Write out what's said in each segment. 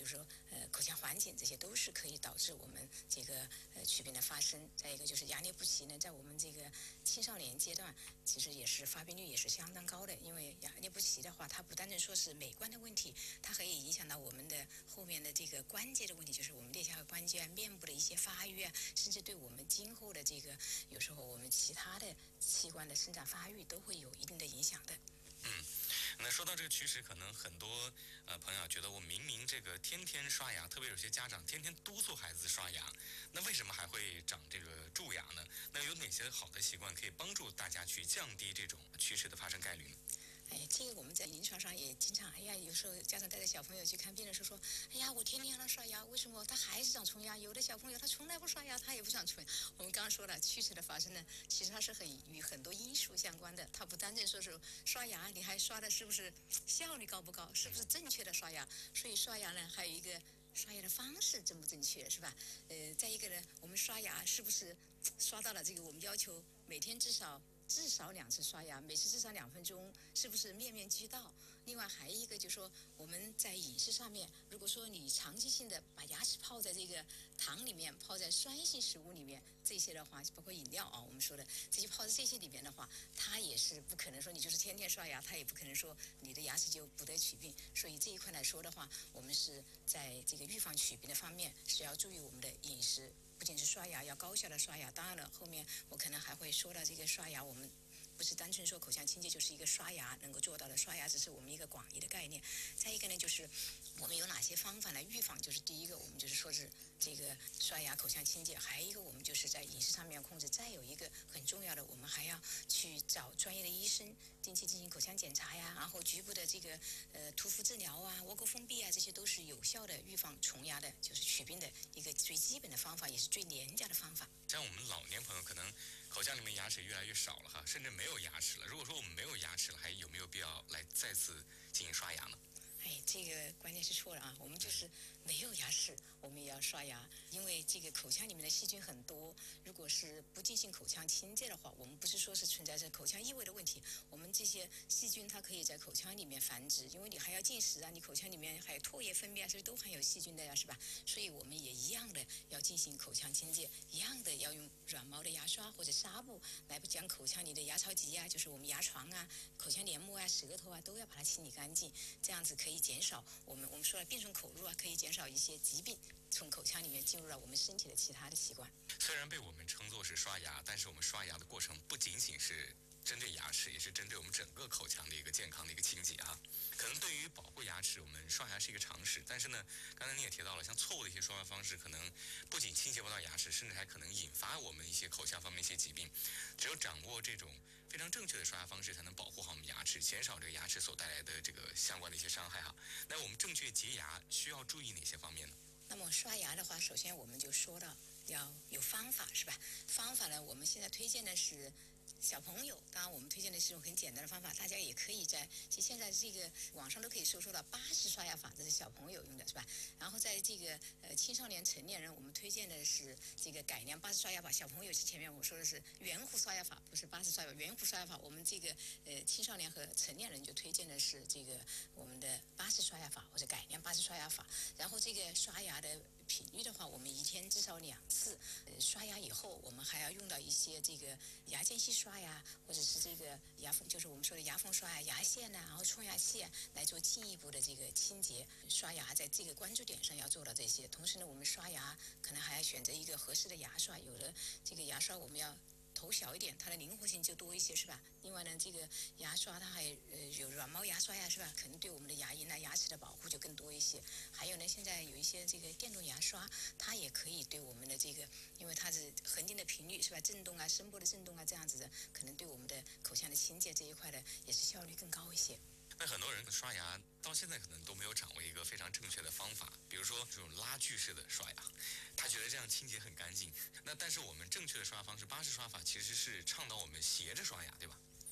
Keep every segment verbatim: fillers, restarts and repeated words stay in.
说呃口腔环境，这些都是可以导致我们这个呃龋病的发生。再一个就是牙龈不齐呢，在我们这个青少年阶段，其实也是发病率也是相当高的。因为牙龈不齐的话，它不单纯说是美观的问题，它可以影响到我们的后面的这个关节的问题，就是我们颞下颌关节啊、面部的一些发育啊，甚至对我们今后的这个有时候我们其他的器官的生长发育都会有一定的影响的。 嗯，那说到这个龋齿，可能很多呃朋友觉得我明明这个天天刷牙，特别有些家长天天督促孩子刷牙，那为什么还会长这个蛀牙呢？那有哪些好的习惯可以帮助大家去降低这种龋齿的发生概率呢？ 哎，这个我们在临床上也经常，哎呀，有时候家长带着小朋友去看病的时候说，哎呀，我天天让他刷牙，为什么他还是长虫牙？有的小朋友他从来不刷牙，他也不长虫。我们刚刚说了，龋齿的发生呢，其实它是很与很多因素相关的，它不单纯说是刷牙，你还刷的是不是效率高不高，是不是正确的刷牙？所以刷牙呢，还有一个刷牙的方式正不正确，是吧？呃，再一个呢，我们刷牙是不是刷到了这个我们要求每天至少。至少两次刷牙，每次至少两分钟，是不是面面俱到？另外还有一个就是说，我们在饮食上面，如果说你长期性的把牙齿泡在这个糖里面，泡在酸性食物里面，这些的话，包括饮料啊，我们说的这些泡在这些里面的话，它也是不可能说你就是天天刷牙，它也不可能说你的牙齿就不得龋病。所以这一块来说的话，我们是在这个预防龋病的方面是要注意我们的饮食。不仅是刷牙，要高效的刷牙。当然了，后面我可能还会说到这个刷牙，我们不是单纯说口腔清洁就是一个刷牙能够做到的，刷牙只是我们一个广义的概念。再一个呢，就是我们有哪些方法来预防？就是第一个，我们就是说是这个刷牙、口腔清洁；还有一个，我们就是在饮食上面控制。再有一个很重要的，我们还要去找专业的医生，定期进行口腔检查呀，然后局部的这个呃涂氟治疗啊、窝沟封闭啊，这些都是有效的预防虫牙的，就是龋病的一个最基本的方法，也是最廉价的方法。 像我们老年朋友可能口腔里面牙齿越来越少了哈，甚至没有牙齿了。如果说我们没有牙齿了，还有没有必要来再次进行刷牙呢？ 哎，这个观念是错了啊！我们就是没有牙齿，我们也要刷牙，因为这个口腔里面的细菌很多。如果是不进行口腔清洁的话，我们不是说是存在着口腔异味的问题，我们这些细菌它可以在口腔里面繁殖，因为你还要进食啊，你口腔里面还有唾液分泌啊，这都含有细菌的呀，是吧？所以我们也一样的要进行口腔清洁，一样的要用软毛的牙刷或者纱布来将口腔里的牙槽棘啊，就是我们牙床啊、口腔黏膜啊、舌头啊，都要把它清理干净，这样子可以。可以减少我们我们说了病从口入啊，可以减少一些疾病从口腔里面进入到我们身体的其他的器官。 虽然被我们称作是刷牙，但是我们刷牙的过程不仅仅是针对牙齿，也是针对我们整个口腔的一个健康的一个清洁啊。可能对于保护牙齿，我们刷牙是一个常识，但是呢，刚才你也提到了，像错误的一些刷牙方式，可能不仅清洁不到牙齿，甚至还可能引发我们一些口腔方面一些疾病。只有掌握这种非常正确的刷牙方式，才能保护好我们牙齿，减少这个牙齿所带来的这个相关的一些伤害哈。那我们正确洁牙需要注意哪些方面呢？ 那么刷牙的话，首先我们就说到要有方法，是吧？方法呢，我们现在推荐的是小朋友，当然我们推荐的是一种很简单的方法，大家也可以在，其实现在这个网上都可以搜索到巴氏刷牙法，这是小朋友用的，是吧？然后在这个呃青少年、成年人，我们推荐的是这个改良巴氏刷牙法。小朋友是前面我说的是圆弧刷牙法，不是巴氏刷牙法，圆弧刷牙法。我们这个呃青少年和成年人就推荐的是这个我们的巴氏刷牙法或者改良巴氏刷牙法。然后这个刷牙的频率的话，我们一天至少两次。呃，刷牙以后，我们还要用到一些这个牙间隙刷呀，或者是这个牙缝，就是我们说的牙缝刷呀、牙线呐、然后冲牙器啊，来做进一步的这个清洁。刷牙在这个关注点上要做到这些。同时呢，我们刷牙可能还要选择一个合适的牙刷，有的这个牙刷我们要头小一点，它的灵活性就多一些，是吧？另外呢，这个牙刷它还呃有软毛牙刷呀，是吧？可能对我们的牙龈啊、牙齿的保护就更多一些。还有呢，现在有一些这个电动牙刷，它也可以对我们的这个，因为它是恒定的频率，是吧？震动啊、声波的震动啊，这样子的，可能对我们的口腔的清洁这一块的也是效率更高一些。 那很多人刷牙到现在可能都没有掌握一个非常正确的方法，比如说这种拉锯式的刷牙，他觉得这样清洁很干净。那但是我们正确的刷牙方式，巴氏刷法其实是倡导我们斜着刷牙，对吧？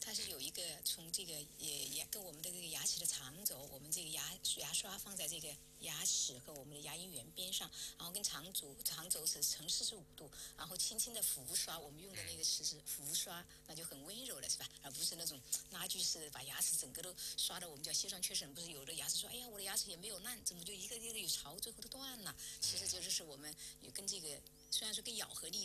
它是有一个从这个也也跟我们的这个牙齿的长轴，我们这个牙牙刷放在这个牙齿和我们的牙龈缘边上，然后跟长轴长轴是呈四十五度，然后轻轻的扶刷，我们用的那个词是扶刷，那就很温柔了，是吧？而不是那种拉锯式的把牙齿整个都刷的，我们叫膝上缺损，不是有的牙齿说，哎呀，我的牙齿也没有烂，怎么就一个一个有槽，最后都断了？其实就是我们有跟这个虽然说跟咬合力